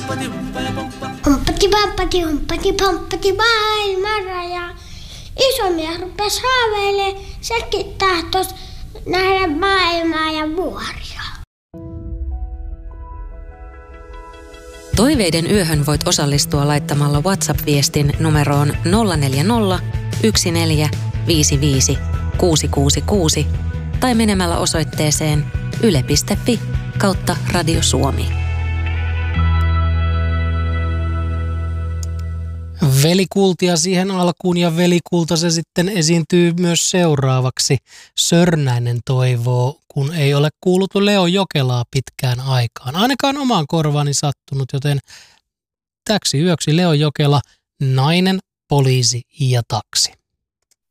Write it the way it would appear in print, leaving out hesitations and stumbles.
Humppati pomppati maailman raja. Iso mies rupesi haaveilemaan, sekin tahtos nähdä maailmaa ja vuoria. Toiveiden yöhön voit osallistua laittamalla WhatsApp-viestin numeroon 040 1455 666 tai menemällä osoitteeseen yle.fi/Radio Suomi. Velikultia siihen alkuun ja velikulta se sitten esiintyy myös seuraavaksi. Sörnäinen toivoo, kun ei ole kuullut Leo Jokelaa pitkään aikaan. Ainakaan omaan korvaani sattunut, joten täksi yöksi Leo Jokela, Nainen, poliisi ja taksi.